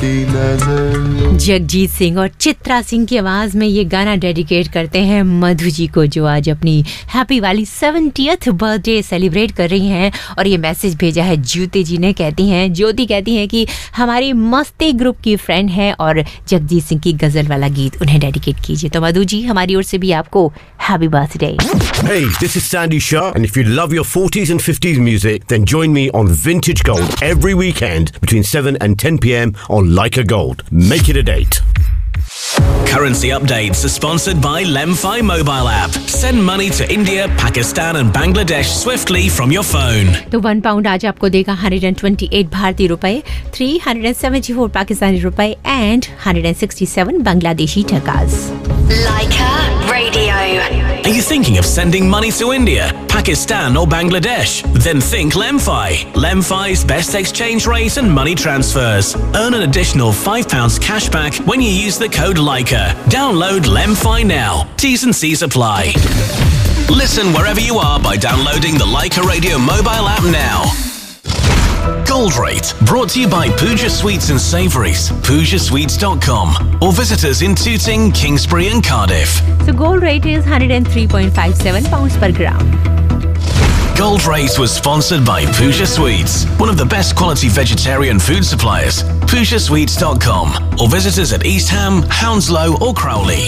की नजर। जगजीत सिंह और चित्रा सिंह की आवाज में ये गाना डेडिकेट करते हैं मधु जी को, जो आज अपनी हैप्पी वाली 70th बर्थडे सेलिब्रेट कर रही हैं। और ये मैसेज भेजा है ज्योति जी ने। ज्योति कहती हैं कि हमारी मस्ती ग्रुप की फ्रेंड है और जगजीत सिंह की गजल वाला गीत उन्हें डेडिकेट कीजिए। तो मधु जी, हमारी ओर से भी आपको happy birthday. Hey, this is Sandy Shah, and if you love your 40s and 50s music, then join me on Vintage Gold every weekend between 7 and 10 p.m. on Leica Gold. Make it a date. Currency updates are sponsored by Lemfi mobile app. Send money to India, Pakistan and Bangladesh swiftly from your phone. तो 1 pound आज आपको देगा 128 भारतीय रुपए, 374 पाकिस्तानी रुपए and 167 Bangladeshi टकास। Leica Radio. Are you thinking of sending money to India, Pakistan or Bangladesh? Then think Lemfi. Lemfi's best exchange rate and money transfers. Earn an additional £5 cashback when you use the code Leica. Download Lemfi now. T's and C's apply. Listen wherever you are by downloading the Leica Radio mobile app now. Gold Rate, brought to you by Pooja Sweets and Savouries, PoojaSweets.com, or visit us in Tooting, Kingsbury and Cardiff. So gold rate is 103.57 pounds per gram. Gold Rate was sponsored by Pooja Sweets, one of the best quality vegetarian food suppliers. PoojaSweets.com, or visit us at East Ham, Hounslow or Crowley.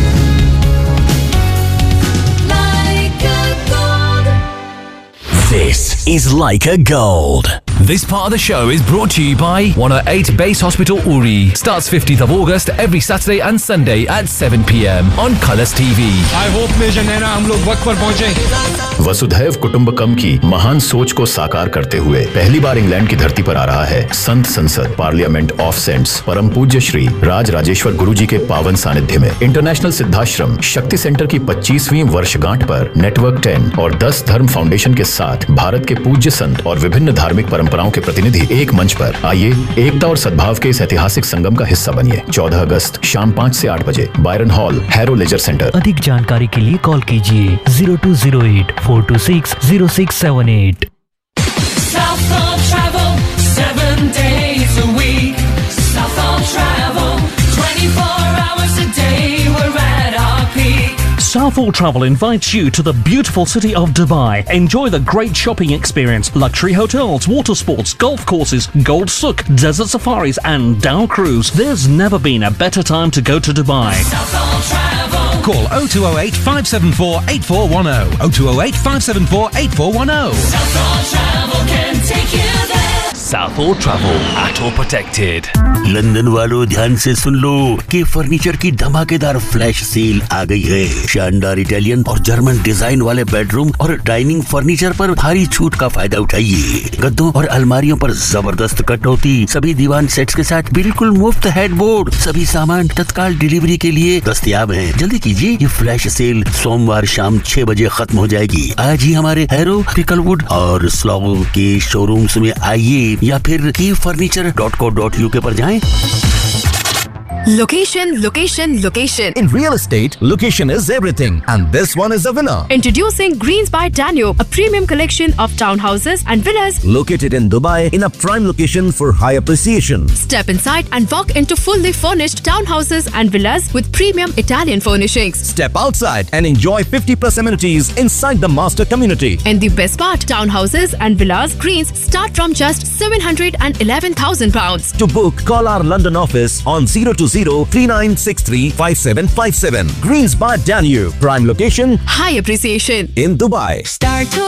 This is Leica Gold. This part of the show is brought to you by 108 Base Hospital Uri. Starts 15th of August every Saturday and Sunday at 7 p.m. on Colours TV. I hope major नैना हम लोग वक्त पर पहुंचे। वसुधैव कुटुंबकम की महान सोच को साकार करते हुए पहली बार इंग्लैंड की धरती पर आ रहा है संत संसद पार्लियामेंट ऑफ सेंट्स परम पूज्य श्री राज राजेश्वर गुरु जी के पावन सानिध्य में इंटरनेशनल सिद्धाश्रम शक्ति सेंटर की 25वीं वर्षगांठ पर नेटवर्क 10 और 10 धर्म फाउंडेशन के साथ भारत के पूज्य संत और विभिन्न धार्मिक परंपराओं के प्रतिनिधि एक मंच पर आइए एकता और सद्भाव के इस ऐतिहासिक संगम का हिस्सा बनिए। 14 अगस्त शाम 5 से 8 बजे Byron hall, harrow laser centre. अधिक जानकारी के लिए कॉल कीजिए 0208 426 0678। Southall Travel, 7 days a week. Southall Travel, 24 hours a day. We're at our peak. Southall Travel invites you to the beautiful city of Dubai. Enjoy the great shopping experience, luxury hotels, water sports, golf courses, Gold Souk, desert safaris and Dow Cruise. There's never been a better time to go to Dubai. Southall Travel. Call 0208 574 8410. 0208 574 8410. Southall Travel can take you there. Southall Travel, auto protected. London वालों ध्यान से सुन लो कि furniture की धमाकेदार flash sale आ गई है। शानदार Italian और जर्मन डिजाइन वाले बेडरूम और डाइनिंग फर्नीचर पर भारी छूट का फायदा उठाइए। गद्दों और अलमारियों पर जबरदस्त कटौती, सभी दीवान सेट्स के साथ बिल्कुल मुफ्त हेडबोर्ड। सभी सामान तत्काल डिलीवरी के लिए दस्तयाब हैं। जल्दी कीजिए, ये फ्लैश सेल सोमवार शाम 6 बजे खत्म हो जाएगी। आज ही हमारे हैरो, क्रिकलवुड और स्लॉगो के शोरूम्स में आइए या फिर keyfurniture.co.uk पर जाएं। Location, location, location. In real estate, location is everything, and this one is the winner. Introducing Greens by Danube, a premium collection of townhouses and villas located in Dubai in a prime location for high appreciation. Step inside and walk into fully furnished townhouses and villas with premium Italian furnishings. Step outside and enjoy 50+ amenities inside the master community. And the best part, townhouses and villas Greens start from just £711,000. To book, call our London office on 020-3963-5757. Greens by Danube, prime location, high appreciation in Dubai. Start to